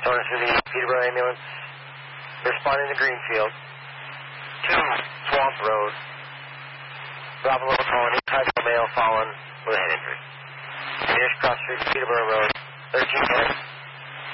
Sorry for the Peterborough ambulance. Responding to Greenfield. 2 Swamp Road. Bravo level calling, Chicago male fallen with a head injury. Finish cross street, Peterborough Road. 13 minutes.